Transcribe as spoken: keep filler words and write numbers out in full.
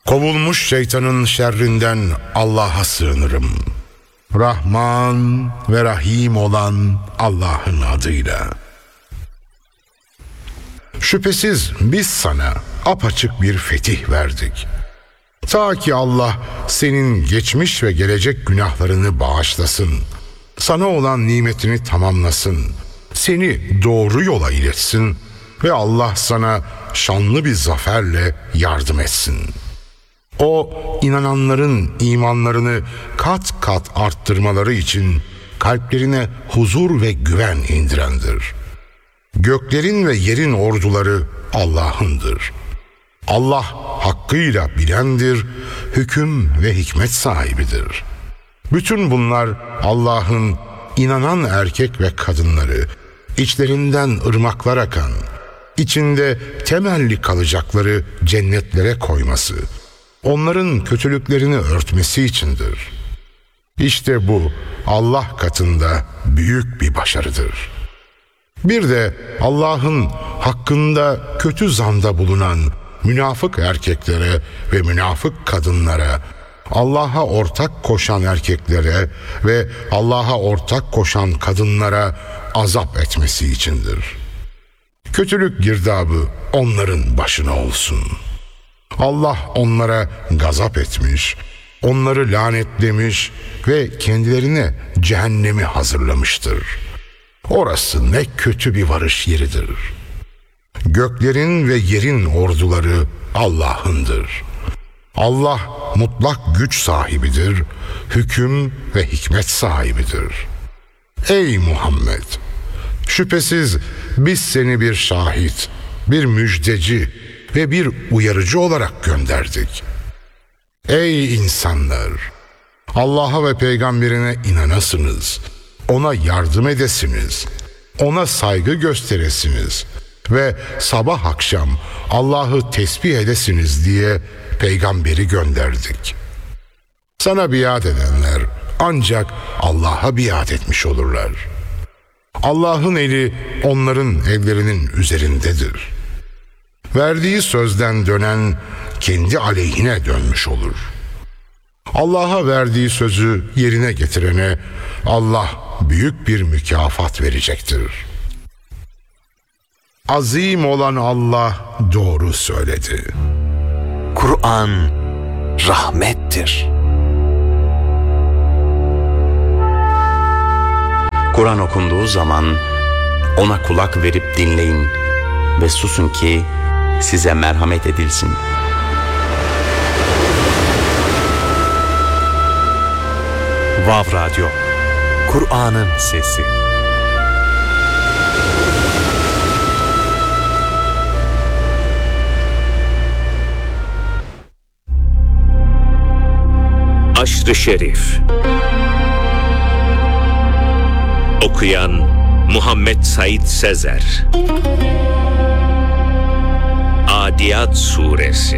Kovulmuş şeytanın şerrinden Allah'a sığınırım. Rahman ve Rahim olan Allah'ın adıyla. Şüphesiz biz sana apaçık bir fetih verdik. Ta ki Allah senin geçmiş ve gelecek günahlarını bağışlasın, sana olan nimetini tamamlasın, seni doğru yola iletsin ve Allah sana şanlı bir zaferle yardım etsin. O, inananların imanlarını kat kat arttırmaları için kalplerine huzur ve güven indirendir. Göklerin ve yerin orduları Allah'ındır. Allah hakkıyla bilendir, hüküm ve hikmet sahibidir. Bütün bunlar Allah'ın inanan erkek ve kadınları, içlerinden ırmaklar akan, içinde temelli kalacakları cennetlere koyması, onların kötülüklerini örtmesi içindir. İşte bu Allah katında büyük bir başarıdır. Bir de Allah'ın hakkında kötü zanda bulunan münafık erkeklere ve münafık kadınlara, Allah'a ortak koşan erkeklere ve Allah'a ortak koşan kadınlara azap etmesi içindir. Kötülük girdabı onların başına olsun. Allah onlara gazap etmiş, onları lanetlemiş ve kendilerine cehennemi hazırlamıştır. Orası ne kötü bir varış yeridir. Göklerin ve yerin orduları Allah'ındır. Allah mutlak güç sahibidir, hüküm ve hikmet sahibidir. Ey Muhammed! Şüphesiz biz seni bir şahit, bir müjdeci ve bir uyarıcı olarak gönderdik. Ey insanlar! Allah'a ve peygamberine inanasınız, ona yardım edesiniz, ona saygı gösteresiniz ve sabah akşam Allah'ı tesbih edesiniz diye peygamberi gönderdik. Sana biat edenler ancak Allah'a biat etmiş olurlar. Allah'ın eli onların ellerinin üzerindedir. Verdiği sözden dönen kendi aleyhine dönmüş olur. Allah'a verdiği sözü yerine getirene Allah büyük bir mükafat verecektir. Azim olan Allah doğru söyledi. Kur'an rahmettir. Kur'an okunduğu zaman ona kulak verip dinleyin ve susun ki size merhamet edilsin. Vav Radyo, Kur'an'ın sesi. Aşr-ı Şerif. Okuyan Muhammed Said Sezer. Adiyat Suresi.